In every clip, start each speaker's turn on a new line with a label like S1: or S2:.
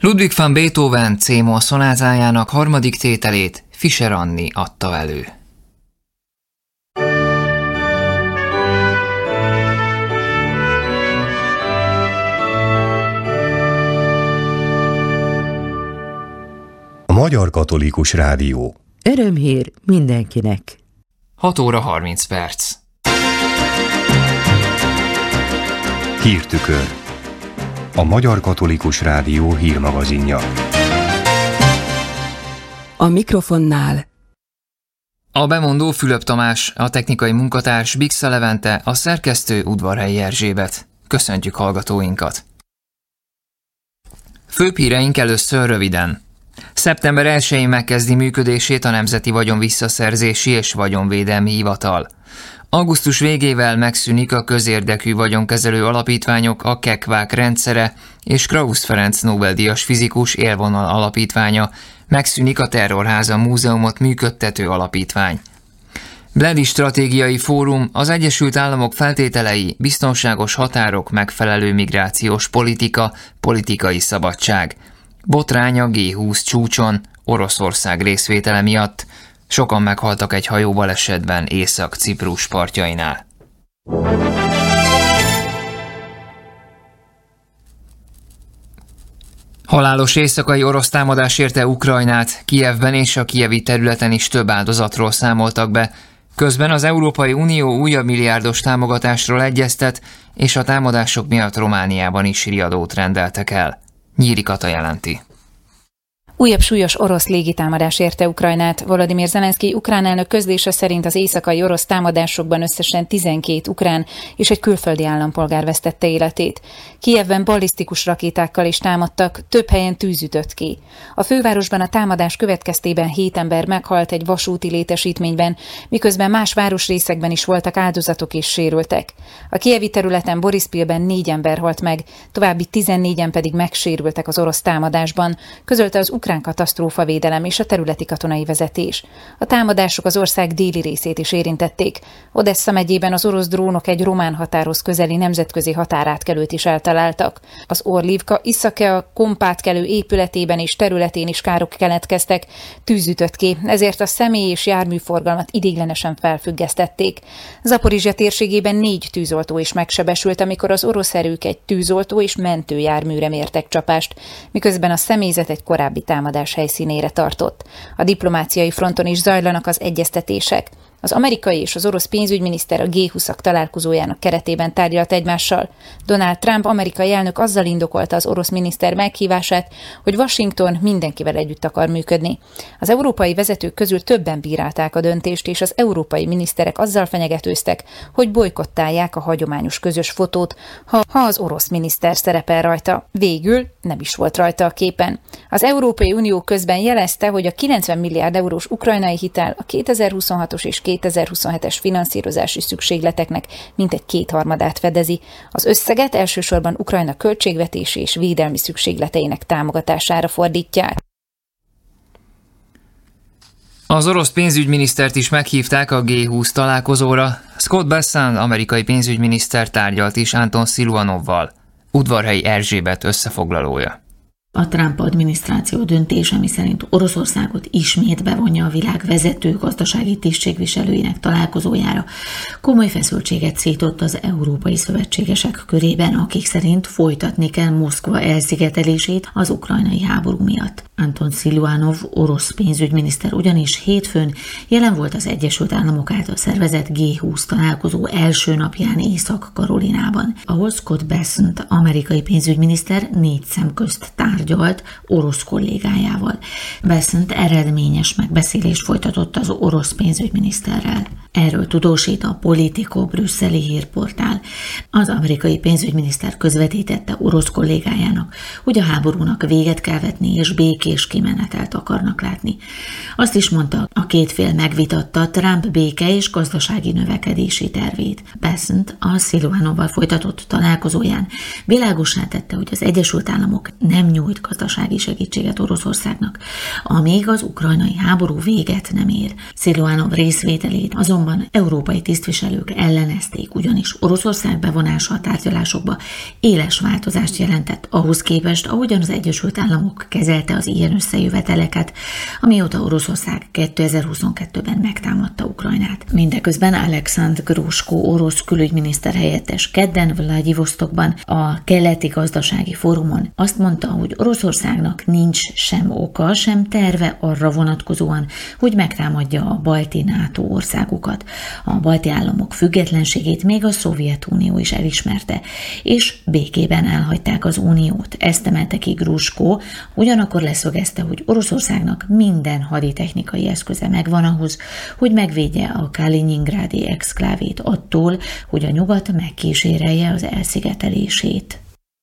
S1: Ludwig van Beethoven C-moll szonátájának harmadik tételét Fischer Anni adta elő.
S2: A Magyar Katolikus Rádió.
S3: Örömhír mindenkinek.
S1: 6 óra 30 perc.
S2: Hírtükör. A Magyar Katolikus Rádió hírmagazinja.
S3: A mikrofonnál
S1: A bemondó Fülöp Tamás, a technikai munkatárs Bixa Levente, a szerkesztő Udvarhelyi Erzsébet. Köszöntjük hallgatóinkat! Főbb híreink először röviden. Szeptember 1-én megkezdi működését a Nemzeti Vagyonvisszaszerzési és Vagyonvédelmi Hivatal. Augusztus végével megszűnik a közérdekű vagyonkezelő alapítványok, a KEKVÁK rendszere és Krausz Ferenc Nobel-díjas fizikus élvonal alapítványa, megszűnik a Terrorháza Múzeumot működtető alapítvány. Bledi Stratégiai Fórum, az Egyesült Államok feltételei, biztonságos határok, megfelelő migrációs politika, politikai szabadság. Botrány a G20 csúcson, Oroszország részvétele miatt. Sokan meghaltak egy hajóbalesetben Észak-Ciprus partjainál. Halálos éjszakai orosz támadás érte Ukrajnát, Kijevben és a kijevi területen is több áldozatról számoltak be. Közben az Európai Unió újabb milliárdos támogatásról egyeztet, és a támadások miatt Romániában is riadót rendeltek el. Nyíri Kata jelenti.
S4: Újabb súlyos orosz légitámadás érte Ukrajnát. Volodymyr Zelenszkij ukrán elnök közlése szerint az éjszakai orosz támadásokban összesen 12 ukrán és egy külföldi állampolgár vesztette életét. Kijevben ballisztikus rakétákkal is támadtak, több helyen tűz ütött ki. A fővárosban a támadás következtében 7 ember meghalt egy vasúti létesítményben, miközben más városrészekben is voltak áldozatok és sérültek. A kijevi területen Borispilben 4 ember halt meg, további 14-en pedig megsérültek az orosz támadásban, közölte az ukrán katasztrófavédelem és a területi katonai vezetés. A támadások az ország déli részét is érintették. Odessa megyében az orosz drónok egy román határhoz közeli nemzetközi határátkelőt is eltaláltak. Az Orlivka Iszakea kompátkelő épületében és területén is károk keletkeztek, tűz ütött ki, ezért a személy- és járműforgalmat ideiglenesen felfüggesztették. Zaporizsja térségében 4 tűzoltó is megsebesült, amikor az orosz erők egy tűzoltó és mentőjárműre mértek csapást, miközben a személyzet egy korábbi támadás helyszínére tartott. A diplomáciai fronton is zajlanak az egyeztetések. Az amerikai és az orosz pénzügyminiszter a G20-ak találkozójának keretében tárgyalt egymással. Donald Trump amerikai elnök azzal indokolta az orosz miniszter meghívását, hogy Washington mindenkivel együtt akar működni. Az európai vezetők közül többen bírálták a döntést, és az európai miniszterek azzal fenyegetőztek, hogy bojkottálják a hagyományos közös fotót, ha az orosz miniszter szerepel rajta. Végül nem is volt rajta a képen. Az Európai Unió közben jelezte, hogy a 90 milliárd eurós ukrajnai hitel a 2026-os és 2027-es finanszírozási szükségleteknek mintegy 2/3 fedezi. Az összeget elsősorban Ukrajna költségvetési és védelmi szükségleteinek támogatására fordítják.
S1: Az orosz pénzügyminisztert is meghívták a G20 találkozóra. Scott Bessent amerikai pénzügyminiszter tárgyalt is Anton Siluanovval. Udvarhelyi Erzsébet összefoglalója.
S5: A Trump adminisztráció döntése, miszerint Oroszországot ismét bevonja a világ vezető gazdasági tisztségviselőinek találkozójára, komoly feszültséget szított az európai szövetségesek körében, akik szerint folytatni kell Moszkva elszigetelését az ukrajnai háború miatt. Anton Siluanov orosz pénzügyminiszter ugyanis hétfőn jelen volt az Egyesült Államok által szervezett G20 találkozó első napján Észak-Karolinában, ahol Scott Bessent amerikai pénzügyminiszter 4 szem közt tárgyalt orosz kollégájával. Bessent eredményes megbeszélést folytatott az orosz pénzügyminiszterrel. Erről tudósít a Politico brüsszeli hírportál. Az amerikai pénzügyminiszter közvetítette orosz kollégájának, hogy a háborúnak véget kell vetni és békés kimenetelt akarnak látni. Azt is mondta, a két fél megvitatta Trump béke és gazdasági növekedési tervét. Bessent a Siluanovval folytatott találkozóján világossá tette, hogy az Egyesült Államok nem nyújt gazdasági segítséget Oroszországnak, amíg az ukrajnai háború véget nem ér. Siluanov részvételét azonban azonban európai tisztviselők ellenezték, ugyanis Oroszország bevonása a tárgyalásokba éles változást jelentett ahhoz képest, ahogyan az Egyesült Államok kezelte az ilyen összejöveteleket, amióta Oroszország 2022-ben megtámadta Ukrajnát. Mindeközben Alekszandr Grushko orosz külügyminiszter helyettes kedden Vladivostokban a keleti gazdasági fórumon azt mondta, hogy Oroszországnak nincs sem oka, sem terve arra vonatkozóan, hogy megtámadja a balti NATO országokat. A balti államok függetlenségét még a Szovjetunió is elismerte, és békében elhagyták az uniót. Ezt emelte ki Grushko, ugyanakkor leszögezte, hogy Oroszországnak minden haditechnikai eszköze megvan ahhoz, hogy megvédje a Kaliningrádi exklávét attól, hogy a nyugat megkísérelje az elszigetelését.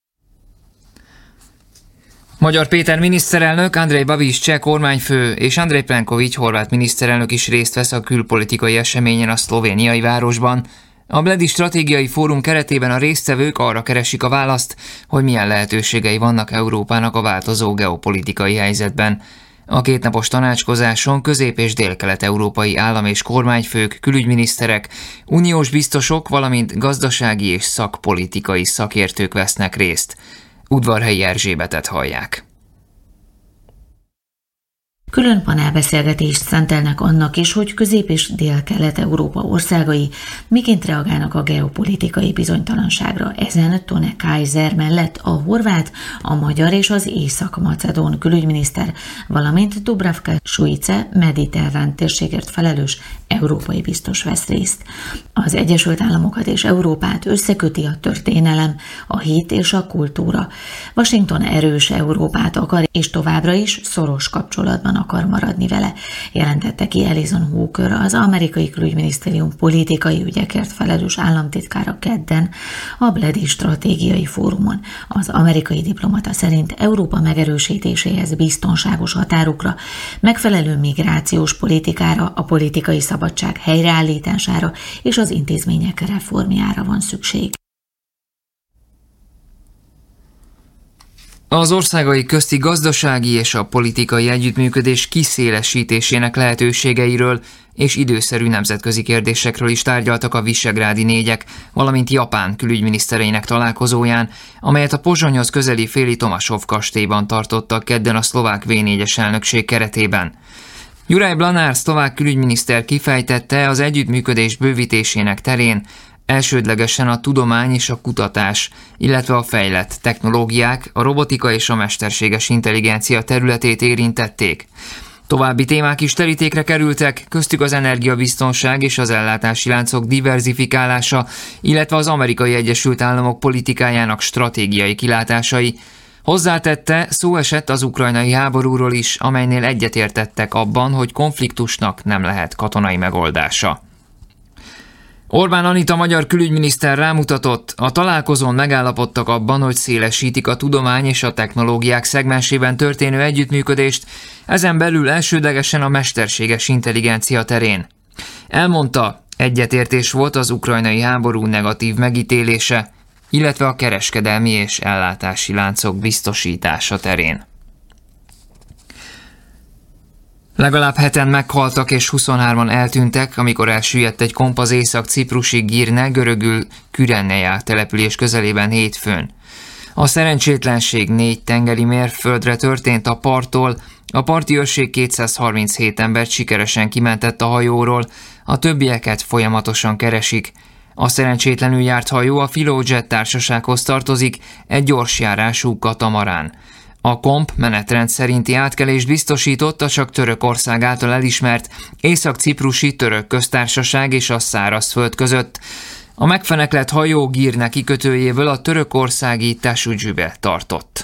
S1: Magyar Péter miniszterelnök, Andrej Babiš cseh kormányfő és Andrej Plenković horvát miniszterelnök is részt vesz a külpolitikai eseményen a szlovéniai városban. A Bledi Stratégiai Fórum keretében a résztvevők arra keresik a választ, hogy milyen lehetőségei vannak Európának a változó geopolitikai helyzetben. A kétnapos tanácskozáson közép- és délkelet-európai állam- és kormányfők, külügyminiszterek, uniós biztosok, valamint gazdasági és szakpolitikai szakértők vesznek részt. Udvarhelyi Erzsébetet hallják.
S5: Külön panelbeszélgetést szentelnek annak is, hogy Közép- és Dél-Kelet-Európa országai miként reagálnak a geopolitikai bizonytalanságra. Ezen Tone Kaiser mellett a horvát, a magyar és az észak-macedón külügyminiszter, valamint Dubravka Šuica mediterrán térségért felelős európai biztos vesz részt. Az Egyesült Államokat és Európát összeköti a történelem, a hit és a kultúra. Washington erős Európát akar, és továbbra is szoros kapcsolatban akar maradni vele, jelentette ki Alison Hooker, az amerikai külügyminisztérium politikai ügyekért felelős államtitkára kedden a Bledi Stratégiai Fórumon. Az amerikai diplomata szerint Európa megerősítéséhez biztonságos határokra, megfelelő migrációs politikára, a politikai szabadság helyreállítására és az intézmények reformjára van szükség.
S1: Az országai közti gazdasági és a politikai együttműködés kiszélesítésének lehetőségeiről és időszerű nemzetközi kérdésekről is tárgyaltak a visegrádi négyek, valamint Japán külügyminisztereinek találkozóján, amelyet a Pozsonyhoz közeli Féli Tomaszov kastélyban tartottak kedden a szlovák V4-es elnökség keretében. Juraj Blanár szlovák külügyminiszter kifejtette, az együttműködés bővítésének terén elsődlegesen a tudomány és a kutatás, illetve a fejlett technológiák, a robotika és a mesterséges intelligencia területét érintették. További témák is terítékre kerültek, köztük az energiabiztonság és az ellátási láncok diverzifikálása, illetve az Amerikai Egyesült Államok politikájának stratégiai kilátásai. Hozzátette, szó esett az ukrajnai háborúról is, amelynél egyetértettek abban, hogy konfliktusnak nem lehet katonai megoldása. Orbán Anita magyar külügyminiszter rámutatott, a találkozón megállapodtak abban, hogy szélesítik a tudomány és a technológiák szegmensében történő együttműködést, ezen belül elsődlegesen a mesterséges intelligencia terén. Elmondta, egyetértés volt az ukrajnai háború negatív megítélése, illetve a kereskedelmi és ellátási láncok biztosítása terén. Legalább 7-en meghaltak és 23-an eltűntek, amikor elsüllyedt egy komp az észak-ciprusi Girne, görögül Kürenneia település közelében hétfőn. A szerencsétlenség 4 tengeri mérföldre történt a parttól, a parti őrség 237 embert sikeresen kimentett a hajóról, a többieket folyamatosan keresik. A szerencsétlenül járt hajó a Filojet társasághoz tartozik, egy gyorsjárású katamarán. A komp menetrend szerinti átkelést biztosított a csak Törökország által elismert Észak-ciprusi Török Köztársaság és a szárazföld között. A megfeneklett hajó Girne kikötőjéből a törökországi Tasujübe tartott.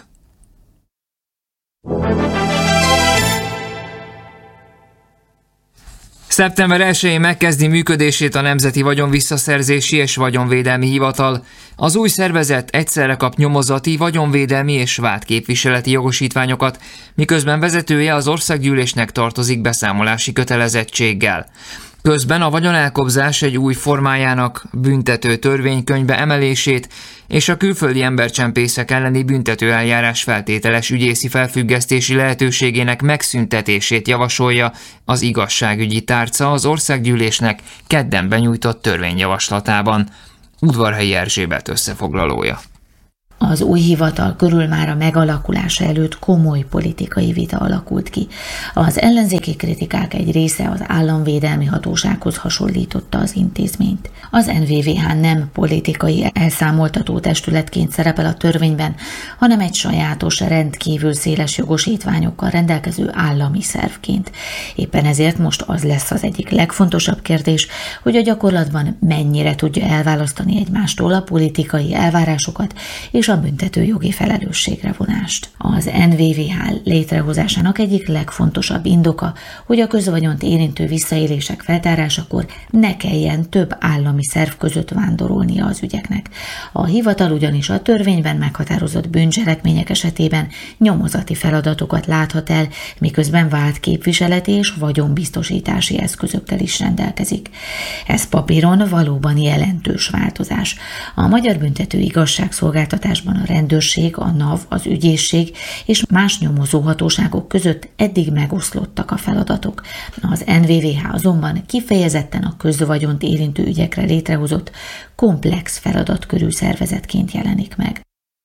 S1: Szeptember 1-én megkezdi működését a Nemzeti Vagyonvisszaszerzési és Vagyonvédelmi Hivatal. Az új szervezet egyszerre kap nyomozati, vagyonvédelmi és vádképviseleti jogosítványokat, miközben vezetője az országgyűlésnek tartozik beszámolási kötelezettséggel. Közben a vagyonelkobzás egy új formájának büntető törvénykönyvbe emelését és a külföldi embercsempészek elleni büntetőeljárás feltételes ügyészi felfüggesztési lehetőségének megszüntetését javasolja az igazságügyi tárca az országgyűlésnek kedden benyújtott törvényjavaslatában. Udvarhelyi Erzsébet összefoglalója.
S5: Az új hivatal körül már a megalakulása előtt komoly politikai vita alakult ki. Az ellenzéki kritikák egy része az államvédelmi hatósághoz hasonlította az intézményt. Az NVVH nem politikai elszámoltató testületként szerepel a törvényben, hanem egy sajátos, rendkívül széles jogosítványokkal rendelkező állami szervként. Éppen ezért most az lesz az egyik legfontosabb kérdés, hogy a gyakorlatban mennyire tudja elválasztani egymástól a politikai elvárásokat és a büntetőjogi felelősségre vonást. Az NVVH létrehozásának egyik legfontosabb indoka, hogy a közvagyont érintő visszaélések feltárásakor ne kelljen több állami szerv között vándorolnia az ügyeknek. A hivatal ugyanis a törvényben meghatározott bűncselekmények esetében nyomozati feladatokat láthat el, miközben vált képviseleti és vagyonbiztosítási eszközökkel is rendelkezik. Ez papíron valóban jelentős változás. A Magyar Büntető Igazságszolgáltatásban a rendőrség, a NAV, az ügyészség és más nyomozóhatóságok között eddig megoszlottak a feladatok. Az NVVH azonban kifejezetten a közvagyont érintő ügyekre létrehozott komplex feladatkörű szervezetként jelenik meg.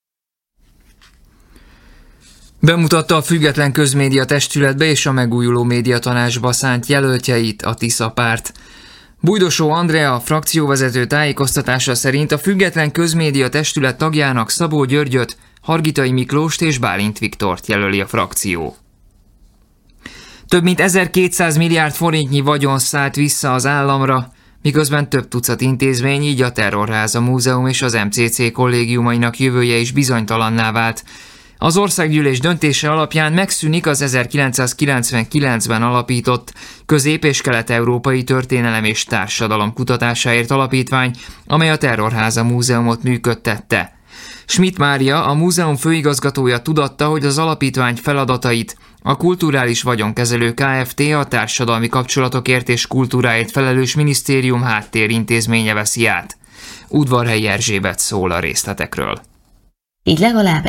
S1: Bemutatta a Független Közmédia Testületbe és a Megújuló Médiatanácsba szánt jelöltjeit a Tisza párt. Bújdosó Andrea frakcióvezető tájékoztatása szerint a Független Közmédia Testület tagjának Szabó Györgyöt, Hargitai Miklóst és Bálint Viktort jelöli a frakció. Több mint 1200 milliárd forintnyi vagyon szállt vissza az államra, miközben több tucat intézmény, így a Terrorháza Múzeum és az MCC kollégiumainak jövője is bizonytalanná vált. Az országgyűlés döntése alapján megszűnik az 1999-ben alapított Közép- és Kelet-Európai Történelem és Társadalom Kutatásáért Alapítvány, amely a Terrorháza Múzeumot működtette. Schmidt Mária, a múzeum főigazgatója tudatta, hogy az alapítvány feladatait a Kulturális Vagyonkezelő Kft. A társadalmi kapcsolatokért és kultúráért felelős minisztérium háttérintézménye veszi át. Udvarhelyi Erzsébet szól a részletekről.
S5: Így legalább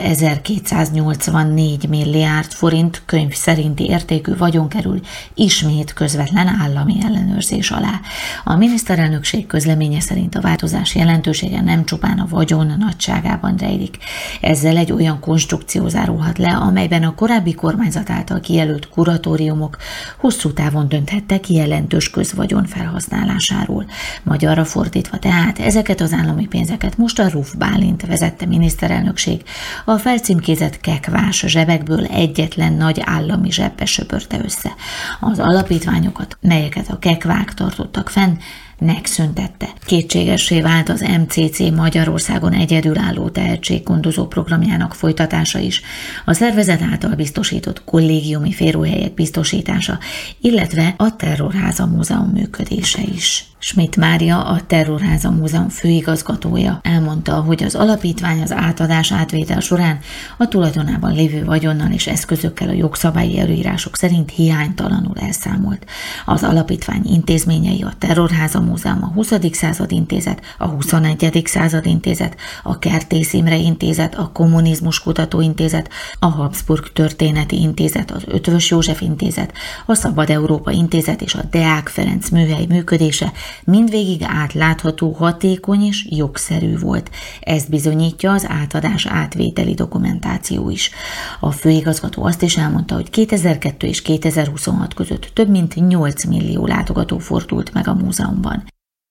S5: 1284 milliárd forint könyv szerinti értékű vagyon kerül ismét közvetlen állami ellenőrzés alá. A miniszterelnökség közleménye szerint a változás jelentősége nem csupán a vagyon nagyságában rejlik. Ezzel egy olyan konstrukció zárulhat le, amelyben a korábbi kormányzat által kijelölt kuratóriumok hosszú távon dönthettek jelentős közvagyon felhasználásáról. Magyarra fordítva tehát ezeket az állami pénzeket most a Ruf Bálint vezette miniszterelnökség a felcímkézett kekvás zsebekből egyetlen nagy állami zsebbe söpörte össze. Az alapítványokat, melyeket a kekvák tartottak fenn, megszüntette. Kétségessé vált az MCC Magyarországon egyedülálló tehetséggondozó programjának folytatása is, a szervezet által biztosított kollégiumi férőhelyek biztosítása, illetve a Terrorháza Múzeum működése is. Schmidt Mária, a Terrorháza Múzeum főigazgatója elmondta, hogy az alapítvány az átadás-átvétel során a tulajdonában lévő vagyonnal és eszközökkel a jogszabályi előírások szerint hiánytalanul elszámolt. Az alapítvány intézményei a Terrorháza Múzeum, a 20. század intézet, a 21. század intézet, a Kertész Imre Intézet, a Kommunizmus Kutatóintézet, a Habsburg Történeti Intézet, az Ötvös József Intézet, a Szabad Európa Intézet és a Deák Ferenc műhely működése mindvégig átlátható, hatékony és jogszerű volt. Ezt bizonyítja az átadás-átvételi dokumentáció is. A főigazgató azt is elmondta, hogy 2002 és 2026 között több mint 8 millió látogató fordult meg a múzeumban.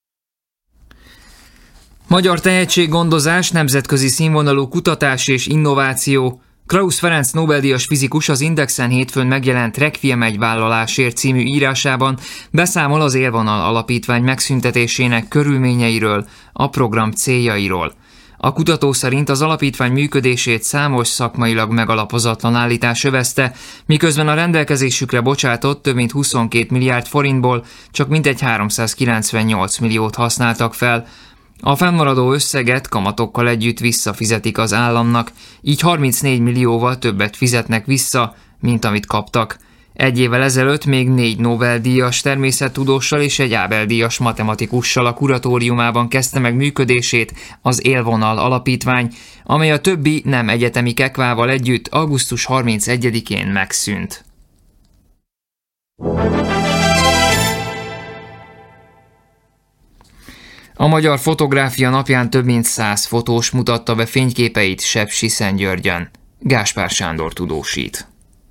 S1: Magyar tehetséggondozás, nemzetközi színvonalú kutatás és innováció. Krausz Ferenc Nobel-díjas fizikus az Indexen hétfőn megjelent Requiem egy vállalásért című írásában beszámol az Élvonal Alapítvány megszüntetésének körülményeiről, a program céljairól. A kutató szerint az alapítvány működését számos szakmailag megalapozatlan állítás övezte, miközben a rendelkezésükre bocsátott több mint 22 milliárd forintból csak mintegy 398 milliót használtak fel. A fennmaradó összeget kamatokkal együtt visszafizetik az államnak, így 34 millióval többet fizetnek vissza, mint amit kaptak. Egy évvel ezelőtt még 4 Nobel-díjas természettudóssal és egy Ábel-díjas matematikussal a kuratóriumában kezdte meg működését az Élvonal Alapítvány, amely a többi nem egyetemi kekvával együtt augusztus 31-én megszűnt. A Magyar Fotográfia napján több mint 100 fotós mutatta be fényképeit Sepsiszentgyörgyön. Gáspár Sándor tudósít.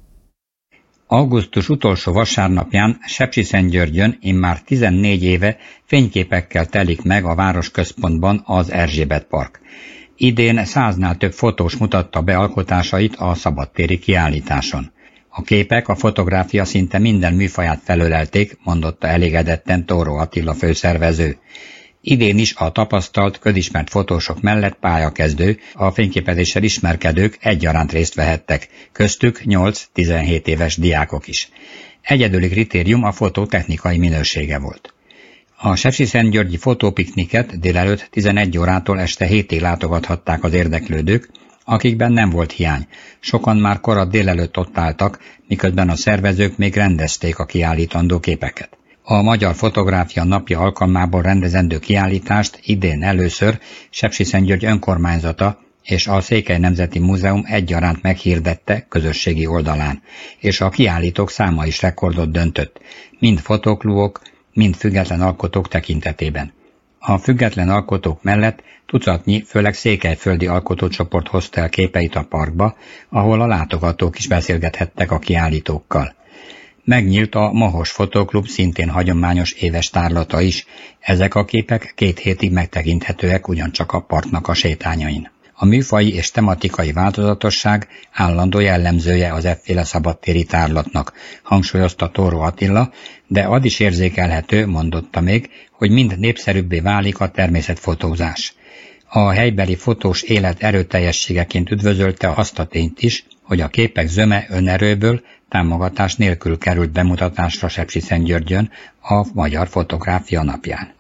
S6: Augusztus utolsó vasárnapján Sepsiszentgyörgyön immár 14 éve fényképekkel telik meg a városközpontban az Erzsébet Park. Idén 100-nál több fotós mutatta be alkotásait a szabadtéri kiállításon. A képek a fotográfia szinte minden műfaját felölelték, mondotta elégedetten Tóró Attila főszervező. Idén is a tapasztalt, közismert fotósok mellett pályakezdő, a fényképezéssel ismerkedők egyaránt részt vehettek, köztük 8-17 éves diákok is. Egyedüli kritérium a fotó technikai minősége volt. A sepsiszentgyörgyi fotópikniket délelőtt 11 órától este 7-ig látogathatták az érdeklődők, akikben nem volt hiány. Sokan már korai délelőtt ott álltak, miközben a szervezők még rendezték a kiállítandó képeket. A Magyar Fotográfia napja alkalmából rendezendő kiállítást idén először Sepsiszentgyörgy önkormányzata és a Székely Nemzeti Múzeum egyaránt meghirdette közösségi oldalán, és a kiállítók száma is rekordot döntött, mind fotóklubok, mind független alkotók tekintetében. A független alkotók mellett tucatnyi, főleg székelyföldi alkotócsoport hozta el képeit a parkba, ahol a látogatók is beszélgethettek a kiállítókkal. Megnyílt a Mahos Fotóklub szintén hagyományos éves tárlata is. Ezek a képek 2 hétig megtekinthetőek ugyancsak a parknak a sétányain. A műfaji és tematikai változatosság állandó jellemzője az efféle szabadtéri tárlatnak, hangsúlyozta Tóró Attila, de az is érzékelhető, mondotta még, hogy mind népszerűbbé válik a természetfotózás. A helybeli fotós élet erőteljességeként üdvözölte azt a tényt is, hogy a képek zöme önerőből, támogatás nélkül került bemutatásra Sepsiszentgyörgyön a Magyar Fotográfia napján.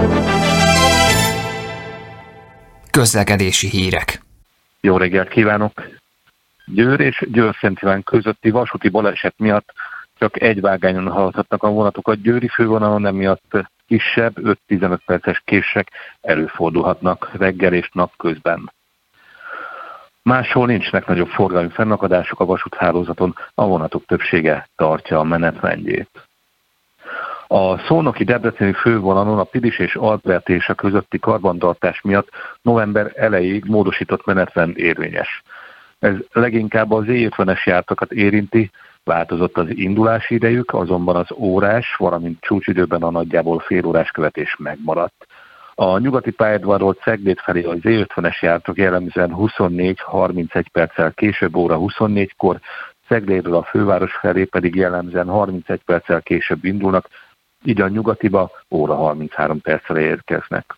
S1: Közlekedési hírek.
S7: Jó reggelt kívánok! Győr és Győr-Szent Iván közötti vasúti baleset miatt csak egy vágányon haladhatnak a vonatok. A győri fővonalon emiatt kisebb, 5-15 perces kések előfordulhatnak reggel és napközben. Máshol nincsnek nagyobb forgalmi fennakadások a vasúthálózaton, a vonatok többsége tartja a menetrendjét. A szolnoki-debreceni fővonalon a Pilis és Albertésa közötti karbantartás miatt november elejéig módosított menetrend érvényes. Ez leginkább az E50-es járatokat érinti, változott az indulási idejük, azonban az órás, valamint csúcsidőben a nagyjából félórás követés megmaradt. A nyugati pályaudvarról Ceglét felé az E50-es járatok jellemzően 24-31 perccel később óra 24-kor, Ceglétről a főváros felé pedig jellemzően 31 perccel később indulnak, így a nyugatiba óra 33 perccel érkeznek.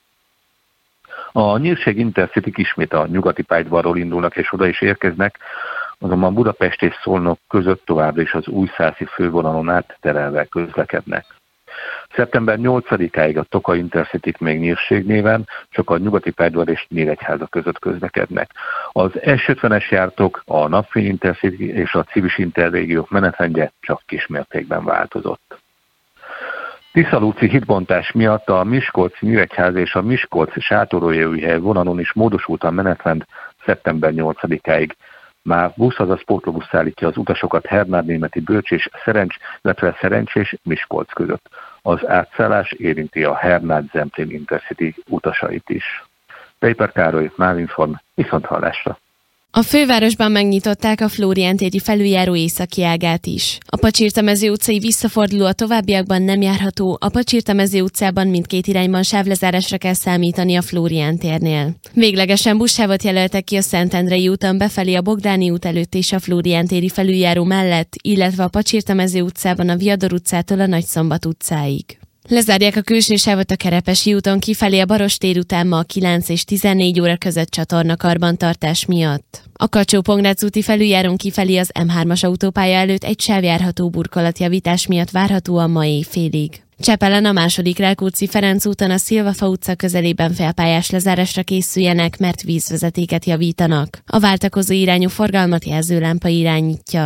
S7: A Nyírség Intercity ismét a nyugati pályaudvarról indulnak és oda is érkeznek, azonban Budapest és Szolnok között továbbra is az újszászi fővonalon át terelve közlekednek. Szeptember 8-áig a Toka Intercity még Nyírség néven, csak a nyugati pályaudvar és Nyíregyháza között közlekednek. Az S50-es járatok, a Napfény Intercity és a Civis Interrégiók menetrendje csak kismértékben változott. Tiszalúci hídbontás miatt a Miskolc-Nyíregyháza és a Miskolc-Sátoraljaújhely vonalon is módosult a menetrend szeptember 8-áig. Már busz, azaz pótlóbusz szállítja az utasokat Hernádnémeti Bölcs és Szerencs, illetve Szerencs és Miskolc között. Az átszállás érinti a Hernád-Zemplén Intercity utasait is. Péper Károly, Mávinform, viszonthallásra.
S8: A fővárosban megnyitották a Flórián téri felüljáró északi ágát is. A Pacsirta-mező utcai visszaforduló a továbbiakban nem járható, a Pacsirta-mező utcában mindkét irányban sávlezárásra kell számítani a Flórián térnél. Véglegesen buszsávot jelöltek ki a Szentendrei úton befelé a Bogdáni út előtt és a Flórián téri felüljáró mellett, illetve a Pacsirta-mező utcában a Viador utcától a Nagyszombat utcáig. Lezárják a külső sávot a Kerepesi úton kifelé a Barostér után ma a 9 és 14 óra között csatornakarbantartás miatt. A Kacsó-Pongrác úti felüljárón kifelé az M3-as autópálya előtt egy sávjárható burkolatjavítás miatt várhatóan ma éjfélig. Csepelen a második Rákóczi-Ferenc úton a Szilvafa utca közelében felpályás lezárásra készüljenek, mert vízvezetéket javítanak. A váltakozó irányú forgalmat jelzőlámpa irányítja.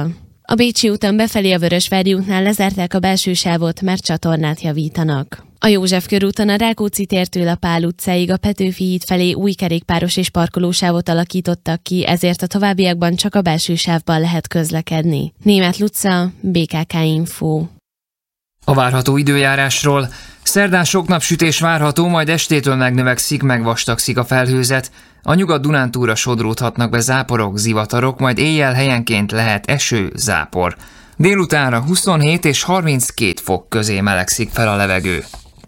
S8: A Bécsi úton befelé a Vörösvári útnál lezárták a belső sávot, mert csatornát javítanak. A József körúton a Rákóczi tértől a Pál utcáig a Petőfi híd felé új kerékpáros és parkolósávot alakítottak ki, ezért a továbbiakban csak a belső sávban lehet közlekedni. Németh Luca, BKK Info.
S1: A várható időjárásról. Szerdán sok napsütés várható, majd estétől megnövekszik, megvastagszik a felhőzet. A Nyugat-Dunántúlra sodródhatnak be záporok, zivatarok, majd éjjel helyenként lehet eső, zápor. Délutánra 27 és 32 fok közé melegszik fel a levegő.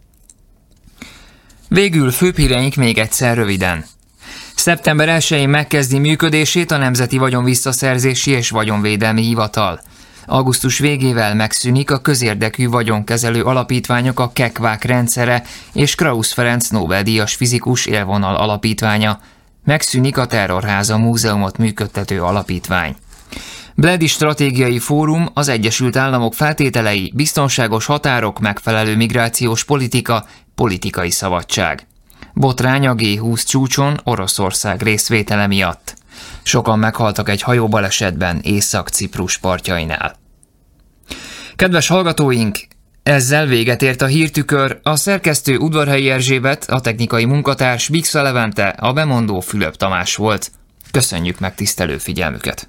S1: Végül főbb híreink még egyszer röviden. Szeptember 1-én megkezdi működését a Nemzeti Vagyonvisszaszerzési és Vagyonvédelmi Hivatal. Augusztus végével megszűnik a közérdekű vagyonkezelő alapítványok a KEKVÁK rendszere és Krausz Ferenc Nobel-díjas fizikus élvonal alapítványa. Megszűnik a Terrorháza múzeumot működtető alapítvány. Bledi Stratégiai Fórum, az Egyesült Államok feltételei, biztonságos határok, megfelelő migrációs politika, politikai szabadság. Botrány a G20 csúcson Oroszország részvétele miatt. Sokan meghaltak egy hajóbalesetben Észak-Ciprus partjainál. Kedves hallgatóink, ezzel véget ért a hírtükör, a szerkesztő Udvarhelyi Erzsébet, a technikai munkatárs Biksa Levente, a bemondó Fülöp Tamás volt. Köszönjük megtisztelő figyelmüket!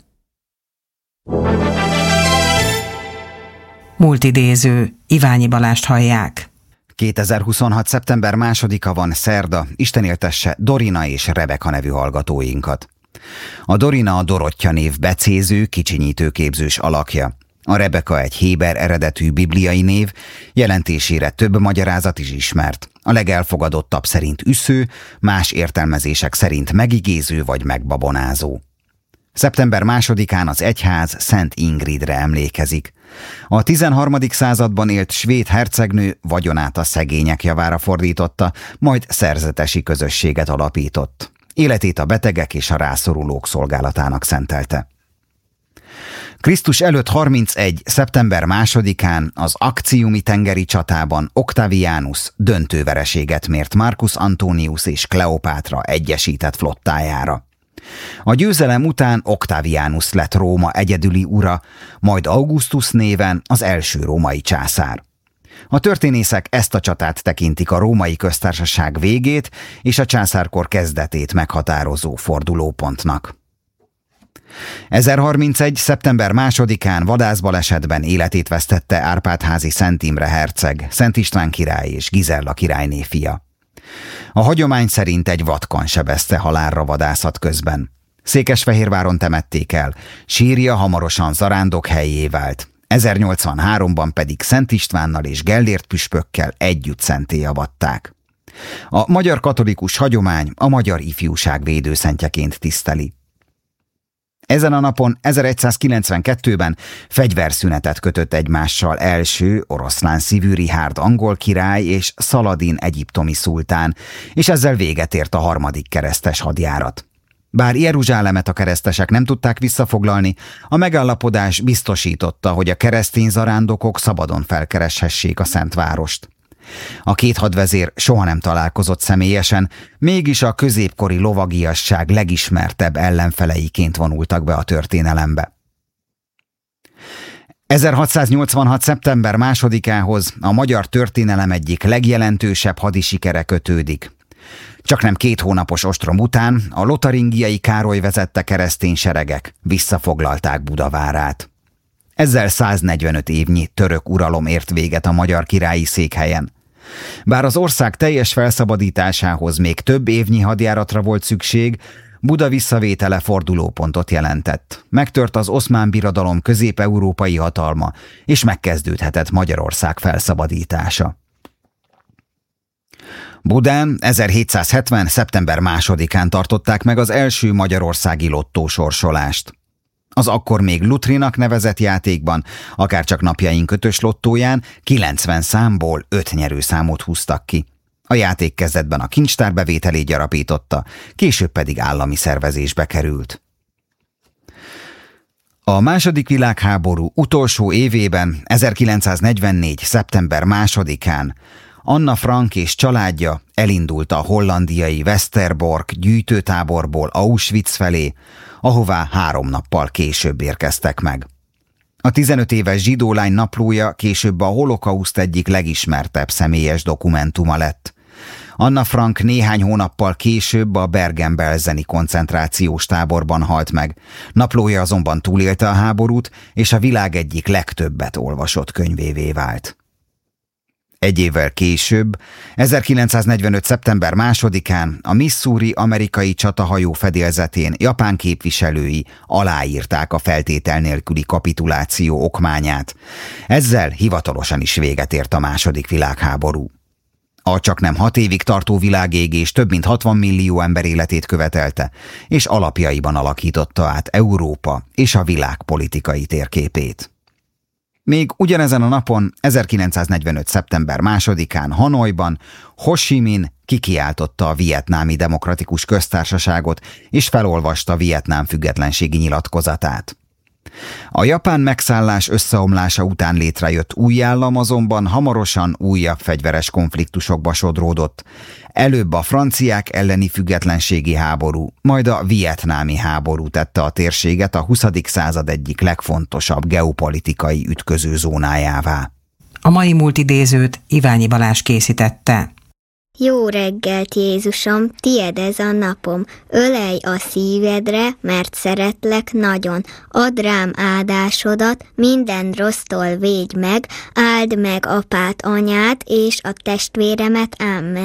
S9: Múltidéző, Iványi Balást hallják.
S10: 2026. szeptember 2-a van, szerda, Isten éltesse Dorina és Rebeka nevű hallgatóinkat. A Dorina a Dorottya név becéző, kicsinyítő képzős alakja. A Rebeka egy héber eredetű bibliai név, jelentésére több magyarázat is ismert. A legelfogadottabb szerint üsző, más értelmezések szerint megigéző vagy megbabonázó. Szeptember 2-án az egyház Szent Ingridre emlékezik. A 13. században élt svéd hercegnő vagyonát a szegények javára fordította, majd szerzetesi közösséget alapított. Életét a betegek és a rászorulók szolgálatának szentelte. Krisztus előtt 31. szeptember 2-án az Actiumi tengeri csatában Octavianus döntő vereséget mért Marcus Antonius és Kleopátra egyesített flottájára. A győzelem után Octavianus lett Róma egyedüli ura, majd Augustus néven az első római császár. A történészek ezt a csatát tekintik a római köztársaság végét és a császárkor kezdetét meghatározó fordulópontnak. 1031. szeptember 2-án vadászbalesetben életét vesztette Árpád-házi Szent Imre herceg, Szent István király és Gizella királyné fia. A hagyomány szerint egy vatkan sebezte halálra vadászat közben. Székesfehérváron temették el, sírja hamarosan zarándok helyé vált. 1083-ban pedig Szent Istvánnal és Gellért püspökkel együtt szentté avatták. A magyar katolikus hagyomány a magyar ifjúság védőszentjeként tiszteli. Ezen a napon 1192-ben fegyverszünetet kötött egymással első oroszlán szívű Richárd angol király és Szaladin egyiptomi szultán, és ezzel véget ért a harmadik keresztes hadjárat. Bár Jeruzsálemet a keresztesek nem tudták visszafoglalni, a megállapodás biztosította, hogy a keresztény zarándokok szabadon felkereshessék a Szentvárost. A két hadvezér soha nem találkozott személyesen, mégis a középkori lovagiasság legismertebb ellenfeleiként vonultak be a történelembe. 1686. szeptember 2-ához a magyar történelem egyik legjelentősebb hadisikere kötődik. Csaknem 2 hónapos ostrom után a lotaringiai Károly vezette keresztény seregek visszafoglalták Budavárát. Ezzel 145 évnyi török uralom ért véget a magyar királyi székhelyen. Bár az ország teljes felszabadításához még több évnyi hadjáratra volt szükség, Buda visszavétele fordulópontot jelentett. Megtört az Oszmán Birodalom közép-európai hatalma, és megkezdődhetett Magyarország felszabadítása. Budán 1770. szeptember 2-án tartották meg az első magyarországi lottósorsolást. Az akkor még Lutrinak nevezett játékban, akárcsak napjaink 5-ös lottóján 90 számból 5 nyerőszámot húztak ki. A játék kezdetben a kincstár bevételét gyarapította, később pedig állami szervezésbe került. A második világháború utolsó évében, 1944. szeptember 2-án Anna Frank és családja elindult a hollandiai Westerbork gyűjtőtáborból Auschwitz felé, ahová 3 nappal később érkeztek meg. A 15 éves zsidó lány naplója később a holokauszt egyik legismertebb személyes dokumentuma lett. Anna Frank néhány hónappal később a Bergen-Belseni koncentrációs táborban halt meg. Naplója azonban túlélte a háborút, és a világ egyik legtöbbet olvasott könyvévé vált. Egy évvel később, 1945. szeptember 2-án a Missouri amerikai csatahajó fedélzetén japán képviselői aláírták a feltétel nélküli kapituláció okmányát. Ezzel hivatalosan is véget ért a második világháború. A csaknem 6 évig tartó világégés több mint 60 millió ember életét követelte, és alapjaiban alakította át Európa és a világ politikai térképét. Még ugyanezen a napon, 1945. szeptember 2-án Hanoiban Ho Chi Minh kikiáltotta a Vietnámi Demokratikus Köztársaságot, és felolvasta Vietnám függetlenségi nyilatkozatát. A japán megszállás összeomlása után létrejött új állam azonban hamarosan újabb fegyveres konfliktusokba sodródott. Előbb a franciák elleni függetlenségi háború, majd a vietnámi háború tette a térséget a 20. század egyik legfontosabb geopolitikai ütközőzónájává.
S9: A mai múlt idézőt Iványi Balázs készítette.
S11: Jó reggelt, Jézusom, tied ez a napom, ölelj a szívedre, mert szeretlek nagyon. Add rám áldásodat, minden rossztól védj meg, áld meg apát, anyát és a testvéremet, amen.